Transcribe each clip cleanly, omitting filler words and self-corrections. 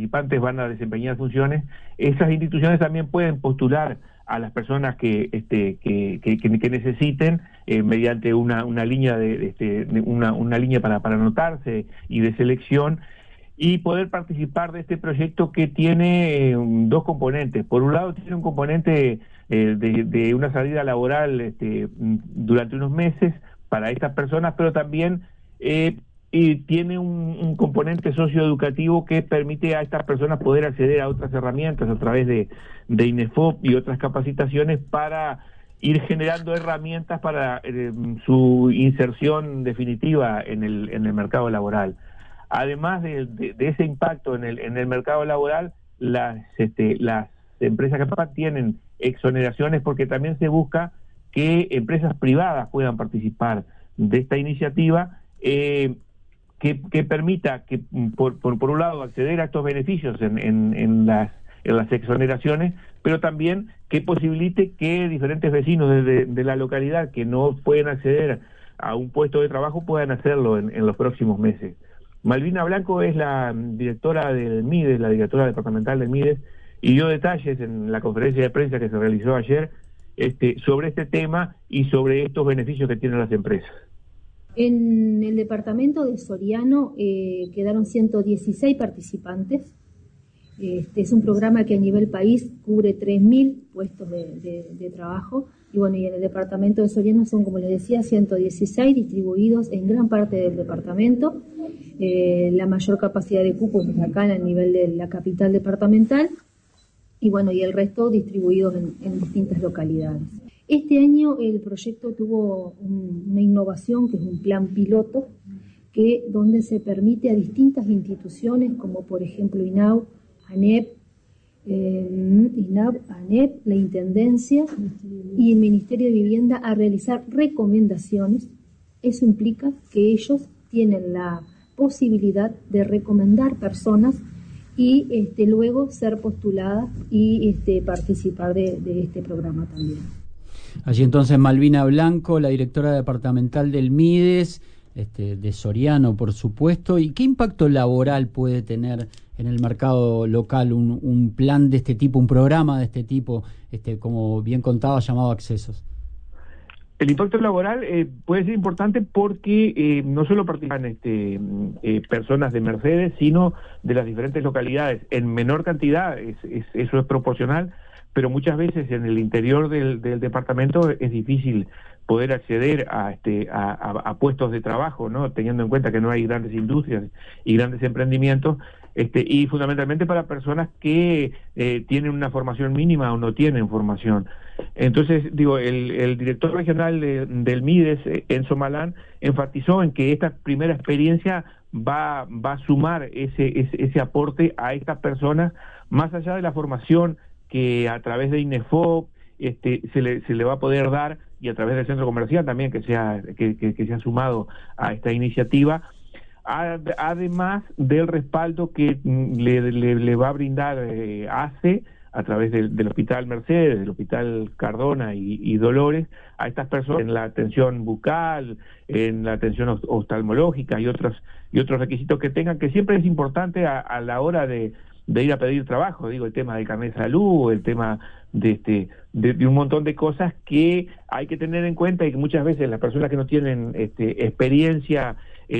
participantes van a desempeñar funciones, esas instituciones también pueden postular a las personas que necesiten mediante una línea una línea para anotarse y de selección, y poder participar de este proyecto que tiene dos componentes. Por un lado tiene un componente de una salida laboral durante unos meses para estas personas, pero también y tiene un componente socioeducativo que permite a estas personas poder acceder a otras herramientas a través de INEFOP y otras capacitaciones para ir generando herramientas para su inserción definitiva en el mercado laboral. Además de ese impacto en el mercado laboral, las empresas capaz tienen exoneraciones, porque también se busca que empresas privadas puedan participar de esta iniciativa, que permita que por un lado acceder a estos beneficios en las exoneraciones, pero también que posibilite que diferentes vecinos de la localidad que no pueden acceder a un puesto de trabajo puedan hacerlo en los próximos meses. Malvina Blanco es la directora del MIDES, la directora departamental del MIDES, y dio detalles en la conferencia de prensa que se realizó ayer sobre este tema y sobre estos beneficios que tienen las empresas. En el departamento de Soriano quedaron 116 participantes. Es un programa que a nivel país cubre 3.000 puestos de trabajo. Y bueno, y en el departamento de Soriano son, como les decía, 116 distribuidos en gran parte del departamento. La mayor capacidad de cupos es acá en el nivel de la capital departamental. Y bueno, y el resto distribuidos en distintas localidades. Este año el proyecto tuvo una innovación, que es un plan piloto, donde se permite a distintas instituciones, como por ejemplo INAU, ANEP, la Intendencia y el Ministerio de Vivienda, a realizar recomendaciones. Eso implica que ellos tienen la posibilidad de recomendar personas y luego ser postuladas y participar de este programa también. Allí entonces Malvina Blanco, la directora departamental del MIDES, de Soriano, por supuesto. ¿Y qué impacto laboral puede tener en el mercado local un plan de este tipo, un programa de este tipo, como bien contaba, llamado Accesos? El impacto laboral puede ser importante porque no solo participan personas de Mercedes, sino de las diferentes localidades. En menor cantidad, eso es proporcional, pero muchas veces en el interior del departamento es difícil poder acceder a puestos de trabajo, ¿no? Teniendo en cuenta que no hay grandes industrias y grandes emprendimientos, y fundamentalmente para personas que tienen una formación mínima o no tienen formación. Entonces, digo, el director regional del MIDES, Enzo Malán, enfatizó en que esta primera experiencia va a sumar ese aporte a estas personas, más allá de la formación que a través de INEFOP se le va a poder dar, y a través del centro comercial también que se ha sumado a esta iniciativa, además del respaldo que le va a brindar ACE a través del Hospital Mercedes, del Hospital Cardona y Dolores, a estas personas en la atención bucal, en la atención oftalmológica y otros requisitos que tengan, que siempre es importante a la hora de ir a pedir trabajo. Digo, el tema del carnet de salud, el tema de un montón de cosas que hay que tener en cuenta, y que muchas veces las personas que no tienen experiencia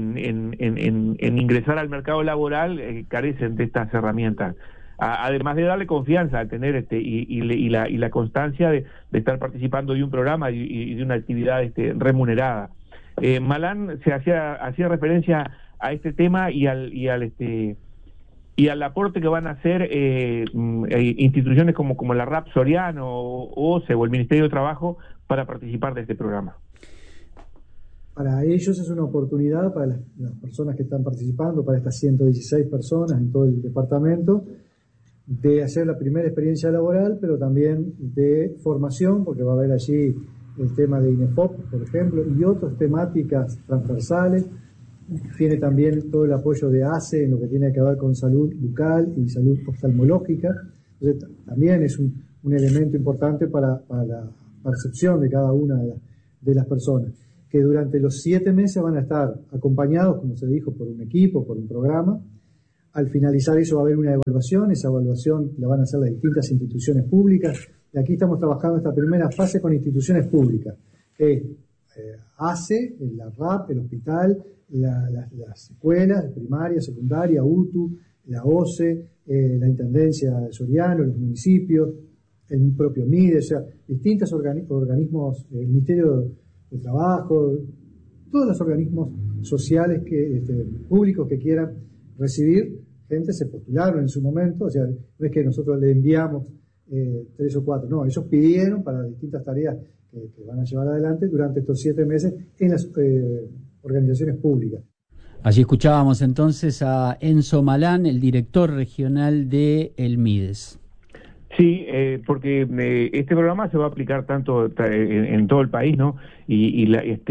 en ingresar al mercado laboral carecen de estas herramientas. Además de darle confianza al tener y la constancia de estar participando de un programa y de una actividad remunerada. Malán se hacía referencia a este tema y al aporte que van a hacer instituciones como la RAP Soriano o OCE o el Ministerio de Trabajo para participar de este programa. Para ellos es una oportunidad, para las personas que están participando, para estas 116 personas en todo el departamento, de hacer la primera experiencia laboral, pero también de formación, porque va a haber allí el tema de INEFOP, por ejemplo, y otras temáticas transversales. Tiene también todo el apoyo de ACE en lo que tiene que ver con salud bucal y salud oftalmológica. Entonces, también es un elemento importante para la percepción de cada una de las personas, que durante los 7 meses van a estar acompañados, como se dijo, por un equipo, por un programa, Al finalizar eso va a haber una evaluación, esa evaluación la van a hacer las distintas instituciones públicas, y aquí estamos trabajando esta primera fase con instituciones públicas, ACE, la RAP, el hospital, las escuelas primaria, secundaria, UTU, la OCE, la Intendencia de Soriano, los municipios, el propio MIDE, o sea, distintos organismos, el Ministerio de Trabajo, todos los organismos sociales públicos que quieran recibir gente se postularon en su momento, o sea, no es que nosotros le enviamos 3 o 4, no, ellos pidieron para distintas tareas que van a llevar adelante durante estos 7 meses en las organizaciones públicas. Allí escuchábamos entonces a Enzo Malán, el director regional de el MIDES. Sí, porque este programa se va a aplicar tanto en todo el país, ¿no? Y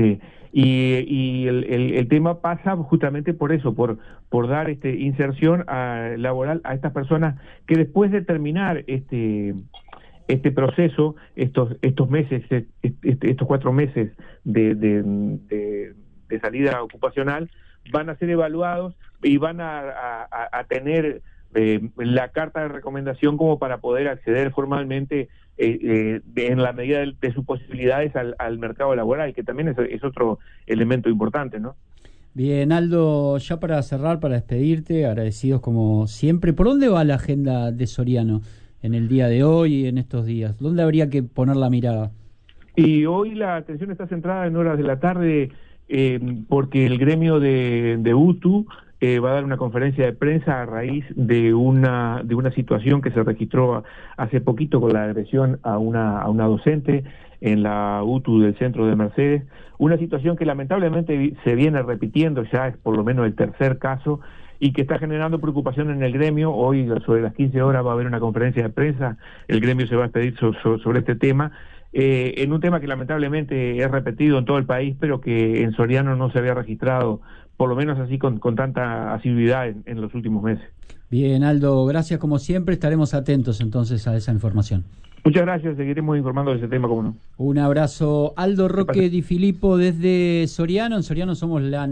el tema pasa justamente por eso, por dar inserción laboral a estas personas que después de terminar este proceso, estos meses, estos 4 meses de salida ocupacional, van a ser evaluados y van a tener la carta de recomendación como para poder acceder formalmente en la medida de sus posibilidades al mercado laboral, que también es otro elemento importante, ¿no? Bien, Aldo, ya para cerrar, para despedirte, agradecidos como siempre. ¿Por dónde va la agenda de Soriano en el día de hoy y en estos días? ¿Dónde habría que poner la mirada? Y hoy la atención está centrada en horas de la tarde porque el gremio de UTU va a dar una conferencia de prensa a raíz de una situación que se registró hace poquito con la agresión a una docente en la UTU del centro de Mercedes, una situación que lamentablemente se viene repitiendo, ya es por lo menos el 3er caso, y que está generando preocupación en el gremio. Hoy sobre las 15 horas va a haber una conferencia de prensa, el gremio se va a expedir sobre este tema, en un tema que lamentablemente es repetido en todo el país, pero que en Soriano no se había registrado, por lo menos así con tanta asiduidad en los últimos meses. Bien, Aldo, gracias como siempre, estaremos atentos entonces a esa información. Muchas gracias, seguiremos informando de ese tema, como no. Un abrazo. Aldo Roque Di Filippo desde Soriano. En Soriano somos la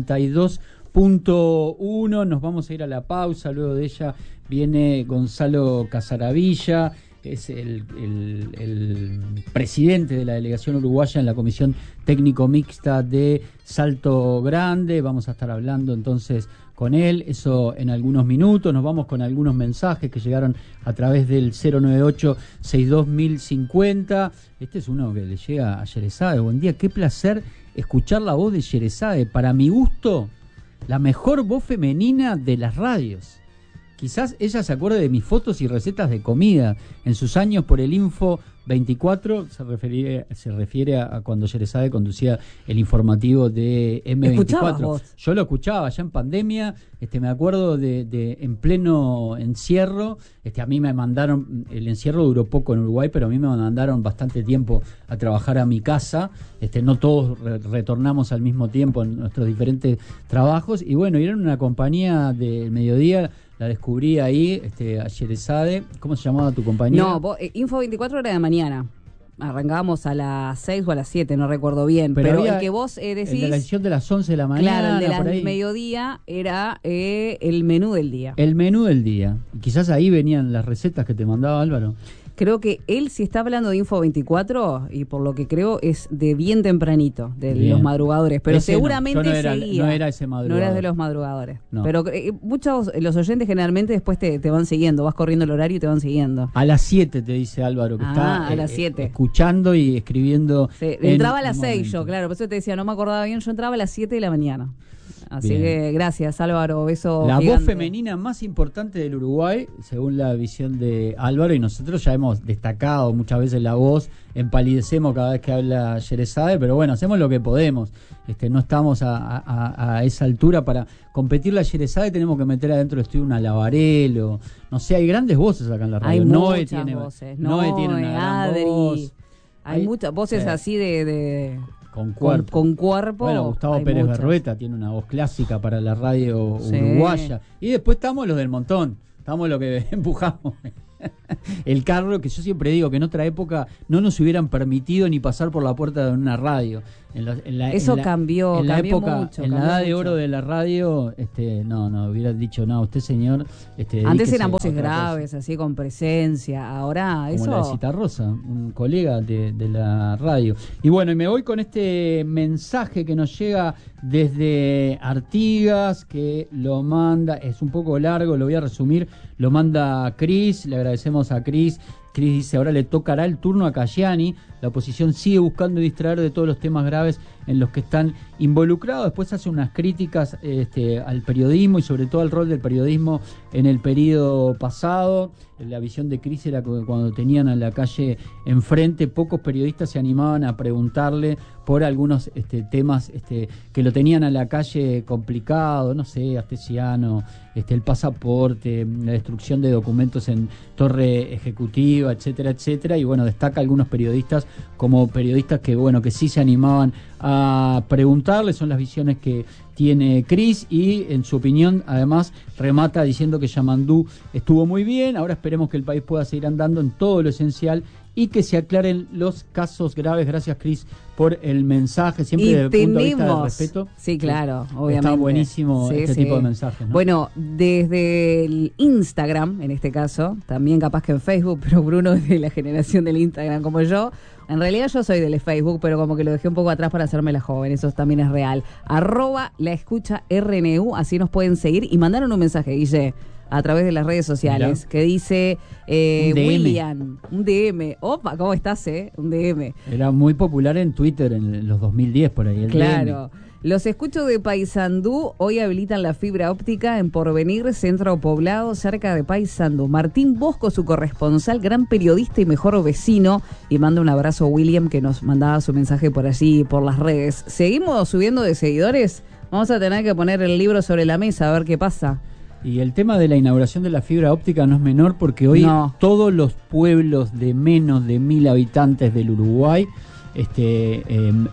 92.1. Nos vamos a ir a la pausa. Luego de ella viene Gonzalo Casaravilla, que es el presidente de la delegación uruguaya en la Comisión Técnico Mixta de Salto Grande. Vamos a estar hablando entonces con él, eso en algunos minutos. Nos vamos con algunos mensajes que llegaron a través del 098-62050. Este es uno que le llega a Sherezade. Buen día, qué placer escuchar la voz de Sherezade. Para mi gusto, la mejor voz femenina de las radios. Quizás ella se acuerde de mis fotos y recetas de comida en sus años por el Info 24, se refiere a cuando Sherezade conducía el informativo de M24. Yo lo escuchaba ya en pandemia, me acuerdo de en pleno encierro, a mí me mandaron, el encierro duró poco en Uruguay, pero a mí me mandaron bastante tiempo a trabajar a mi casa, no todos retornamos al mismo tiempo en nuestros diferentes trabajos, y bueno, era una compañía del mediodía. La descubrí ahí, a Sherezade. ¿Cómo se llamaba tu compañía? No, Info 24 era de mañana. Arrancábamos a las 6 o a las 7, no recuerdo bien. Pero el que vos decís... El de la edición de las 11 de la mañana. Claro, el de del mediodía era el menú del día. El menú del día. Quizás ahí venían las recetas que te mandaba Álvaro. Creo que él, si está hablando de Info 24, y por lo que creo, es de bien tempranito, de los madrugadores. Pero ese seguramente seguía. No era ese madrugador. No era de los madrugadores. No. Pero muchos, los oyentes generalmente después te van siguiendo. Vas corriendo el horario y te van siguiendo. A las 7 te dice Álvaro, que está a las 7. Escuchando y escribiendo. Sí, entraba a las 6 yo, claro. Por eso te decía, no me acordaba bien. Yo entraba a las 7 de la mañana. Así bien. Que gracias, Álvaro, beso la gigante. Voz femenina más importante del Uruguay, según la visión de Álvaro, y nosotros ya hemos destacado muchas veces la voz, empalidecemos cada vez que habla Sherezade, pero bueno, hacemos lo que podemos. No estamos a esa altura para competir la Sherezade, tenemos que meter adentro del estudio una Lavarello, no sé, hay grandes voces acá en la radio. Hay muchas voces. Noé tiene una gran Adri, voz. Hay muchas voces así de con cuerpo. Con cuerpo. Bueno, Gustavo Pérez Berrueta tiene una voz clásica para la radio uruguaya. Y después estamos los del montón. Estamos los que empujamos. el carro, que yo siempre digo que en otra época no nos hubieran permitido ni pasar por la puerta de una radio. Eso cambió, en la cambió época, mucho. En la edad de oro de la radio, no, hubiera dicho, no, usted señor... Antes eran voces graves, así con presencia, ahora como eso... la de Citarrosa, un colega de la radio. Y bueno, y me voy con este mensaje que nos llega desde Artigas, que lo manda, es un poco largo, lo voy a resumir, lo manda Cris, le agradecemos a Cris. Cris dice, ahora le tocará el turno a Cayani, la oposición sigue buscando distraer de todos los temas graves en los que están involucrados. Después hace unas críticas al periodismo y sobre todo al rol del periodismo en el periodo pasado. La visión de Cris era que cuando tenían a la calle enfrente, pocos periodistas se animaban a preguntarle por algunos temas que lo tenían a la calle complicado, no sé, Astesiano, el pasaporte, la destrucción de documentos en Torre Ejecutiva, etcétera, etcétera. Y bueno, destaca algunos periodistas como periodistas que sí se animaban a preguntarle. Son las visiones que tiene Cris y en su opinión además remata diciendo que Yamandú estuvo muy bien. Ahora esperemos que el país pueda seguir andando en todo lo esencial y que se aclaren los casos graves. Gracias, Cris, por el mensaje, siempre desde el punto de vista del respeto. Sí, claro, obviamente. Está buenísimo tipo de mensajes, ¿no? Bueno, desde el Instagram, en este caso, también capaz que en Facebook, pero Bruno es de la generación del Instagram como yo. En realidad yo soy del Facebook, pero como que lo dejé un poco atrás para hacerme la joven, eso también es real. @laescucharnu, así nos pueden seguir y mandaron un mensaje, Guille, a través de las redes sociales, Mirá. que dice William, un DM. Opa, ¿cómo estás, Un DM. Era muy popular en Twitter en los 2010 por ahí. Claro. DM. Los escucho de Paysandú, hoy habilitan la fibra óptica en Porvenir, centro poblado, cerca de Paysandú. Martín Bosco, su corresponsal, gran periodista y mejor vecino. Y manda un abrazo a William, que nos mandaba su mensaje por allí, por las redes. ¿Seguimos subiendo de seguidores? Vamos a tener que poner el libro sobre la mesa, a ver qué pasa. Y el tema de la inauguración de la fibra óptica no es menor, porque hoy todos los pueblos de menos de 1.000 habitantes del Uruguay, de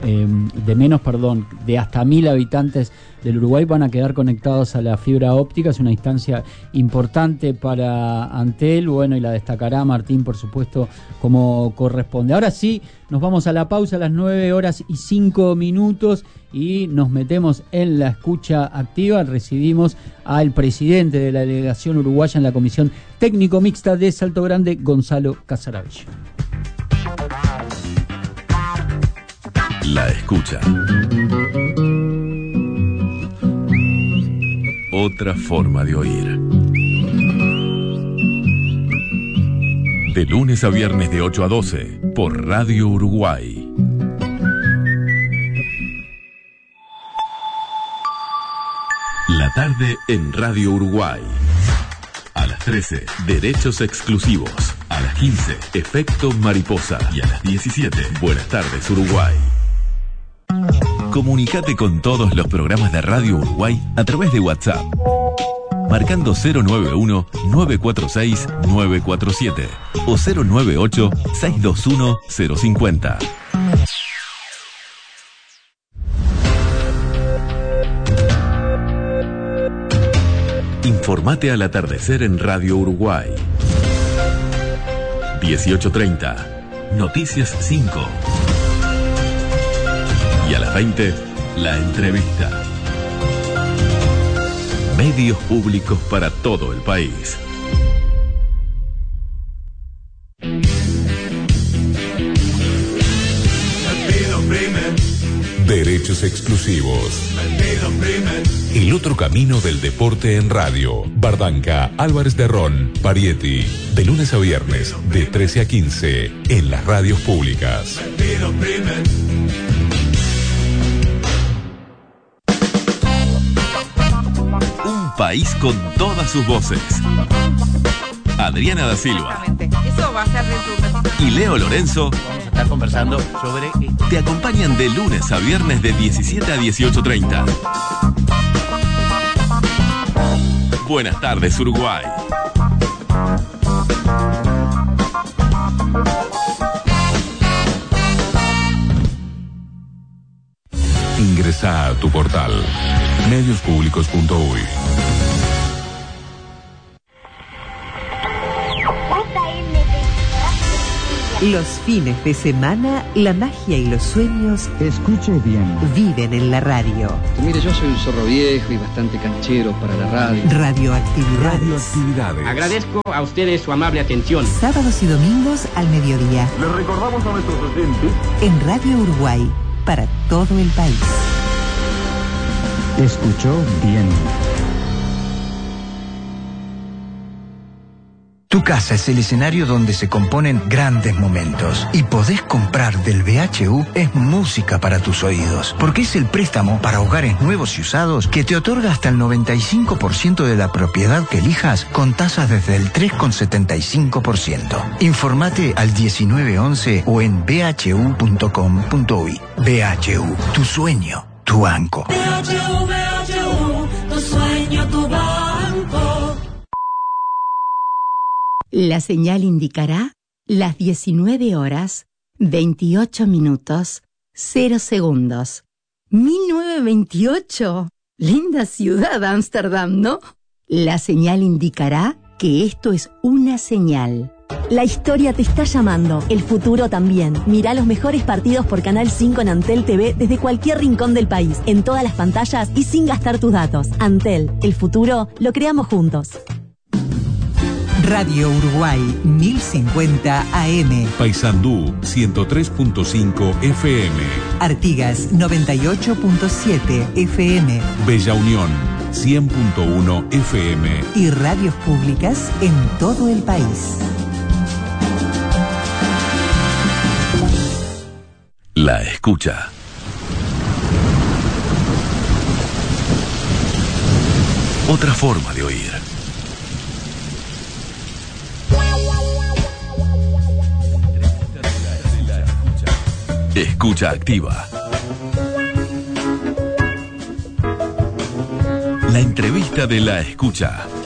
hasta 1.000 habitantes del Uruguay van a quedar conectados a la fibra óptica. Es una instancia importante para Antel, y la destacará Martín, por supuesto, como corresponde. Ahora sí, nos vamos a la pausa a las 9:05 y nos metemos en la escucha activa. Recibimos al presidente de la delegación uruguaya en la Comisión Técnico Mixta de Salto Grande, Gonzalo Casaravello. La escucha. Otra forma de oír. De lunes a viernes de 8 a 12 por Radio Uruguay. La tarde en Radio Uruguay. A las 13, Derechos Exclusivos. A las 15, Efecto Mariposa. Y a las 17, Buenas tardes Uruguay. Comunicate con todos los programas de Radio Uruguay a través de WhatsApp, marcando 091-946-947 o 098-621-050. Informate al atardecer en Radio Uruguay. 18:30, Noticias 5. Y a las 20, la entrevista. Medios públicos para todo el país. Derechos exclusivos. El otro camino del deporte en radio. Bardanca, Álvarez de Ron, Parietti. De lunes a viernes, de 13 a 15, en las radios públicas. Un país con todas sus voces. Adriana da Silva. Eso va a ser de y Leo Lorenzo vamos a estar conversando sobre... te acompañan de lunes a viernes de 17 a 18:30. Buenas tardes, Uruguay. Ingresa a tu portal mediospublicos.uy. JM Los fines de semana, la magia y los sueños, escuche bien, viven en la radio. Mire, yo soy un zorro viejo y bastante canchero para la radio. Radioactividades. Agradezco a ustedes su amable atención. Sábados y domingos al mediodía. Les recordamos a nuestros oyentes en Radio Uruguay, para todo el país. Escuchó bien. Tu casa es el escenario donde se componen grandes momentos. Y podés comprar del BHU es música para tus oídos. Porque es el préstamo para hogares nuevos y usados que te otorga hasta el 95% de la propiedad que elijas con tasas desde el 3,75%. Informate al 1911 o en bhu.com.uy. BHU, tu sueño, tu banco. BHU, tu sueño, tu banco. La señal indicará las 19 horas, 28 minutos, 0 segundos. 1928. Linda ciudad, Ámsterdam, ¿no? La señal indicará que esto es una señal. La historia te está llamando, el futuro también. Mirá los mejores partidos por Canal 5 en Antel TV desde cualquier rincón del país, en todas las pantallas y sin gastar tus datos. Antel, el futuro lo creamos juntos. Radio Uruguay 1050 AM. Paysandú 103.5 FM. Artigas 98.7 FM. Bella Unión 100.1 FM. Y radios públicas en todo el país. La escucha. Otra forma de oír. Escucha activa. La entrevista de La Escucha.